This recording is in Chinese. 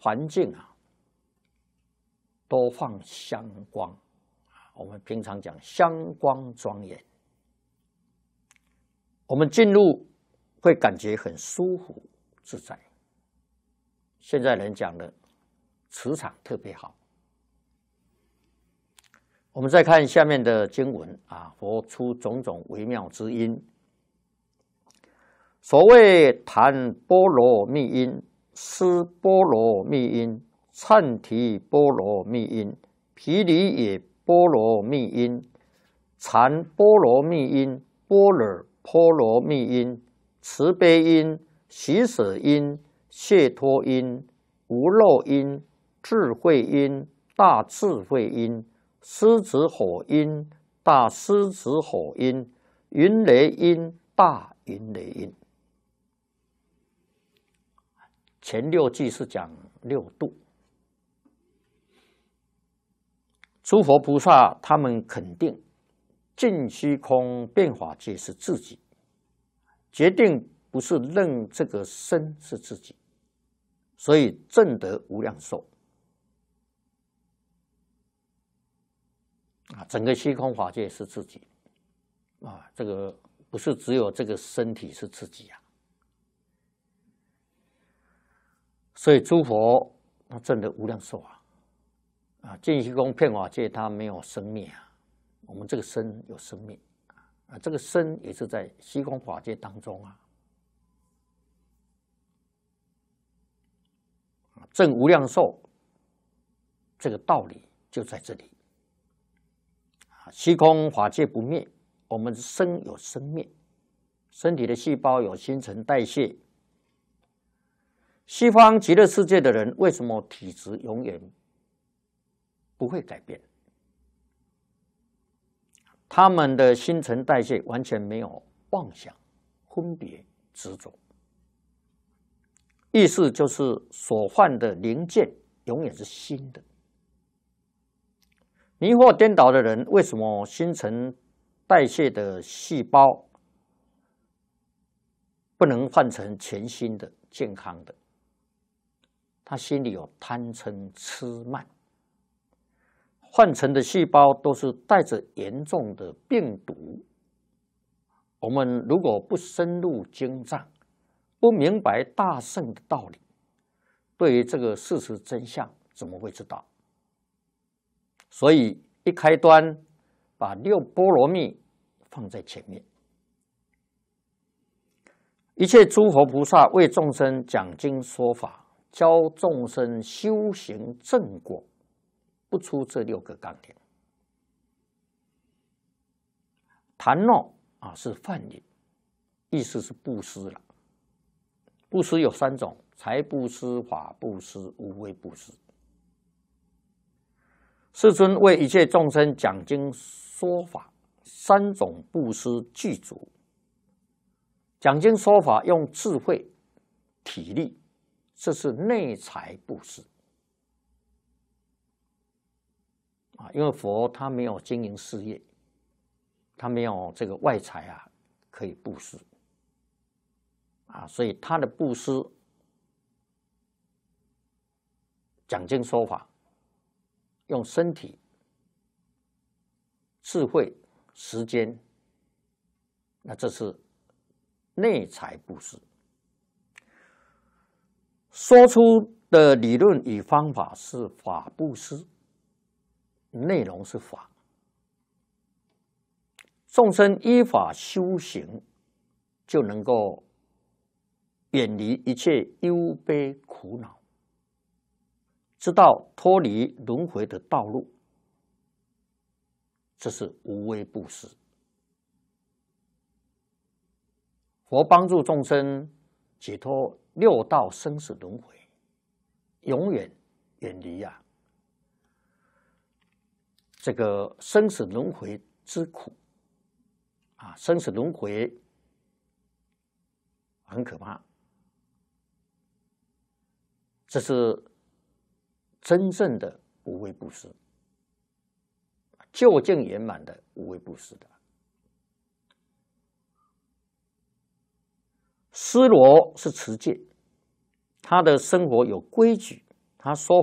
环境啊，多放香光。我们平常讲香光庄严，我们进入会感觉很舒服自在。现在人讲的磁场特别好。我们再看下面的经文啊，佛出种种微妙之音。所谓檀波罗蜜音、尸波罗蜜音、忏提波罗蜜音、毗梨耶波罗蜜音、禅波罗蜜音、般若波罗蜜音、慈悲音、喜舍音、解脱音、无漏音、智慧音、大智慧音、狮子吼音、大狮子吼音、云雷音、大云雷音。前6句是讲6度。诸佛菩萨他们肯定尽虚空变法界是自己，决定不是认这个身是自己，所以证得无量寿。整个虚空法界是自己这个不是只有这个身体是自己所以诸佛他证得无量寿尽虚空遍法界它没有生灭我们这个身有生灭这个身也是在虚空法界当中证无量寿这个道理就在这里。虚空法界不灭，我们身有生灭，身体的细胞有新陈代谢。西方极乐世界的人为什么体质永远不会改变？他们的新陈代谢完全没有妄想、分别、执着，意思就是所犯的零件永远是新的。迷惑颠倒的人为什么新陈代谢的细胞不能换成全新的、健康的？他心里有贪嗔痴慢，换成的细胞都是带着严重的病毒。我们如果不深入经藏，不明白大圣的道理，对于这个事实真相怎么会知道？所以一开端把6波罗蜜放在前面。一切诸佛菩萨为众生讲经说法，教众生修行正果，不出这6个纲领。檀诺是梵语，意思是布施了。布施有3种：财布施、法布施、无畏布施。世尊为一切众生讲经说法，3种布施具足。讲经说法用智慧、体力，这是内财布施因为佛他没有经营事业，他没有这个外财可以布施所以他的布施讲经说法用身体、智慧、时间，那这是内财布施。说出的理论与方法是法布施，内容是法。众生依法修行，就能够远离一切忧悲苦恼，知道脱离轮回的道路，这是无畏布施。佛帮助众生解脱6道生死轮回，永远远离这个生死轮回之苦生死轮回很可怕，这是真正的无畏布施，究竟圆满的无畏布施的。尸罗是持戒，他的生活有规矩， 他说